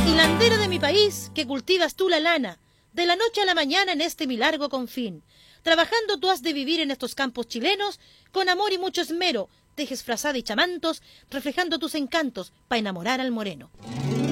Hilandera de mi país, que cultivas tú la lana, de la noche a la mañana en este mi largo confín. Trabajando tú has de vivir en estos campos chilenos, con amor y mucho esmero, tejes frazada y chamantos, reflejando tus encantos, pa' enamorar al moreno.